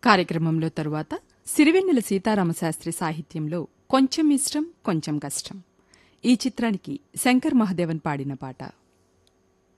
కార్యక్రమంలో తరువాత సిరివెన్నెల సీతారామశాస్త్రి సాహిత్యంలో కొంచెం ఇష్టం కొంచెం కష్టం ఈ చిత్రానికి శంకర్ మహాదేవన్ పాడిన పాట.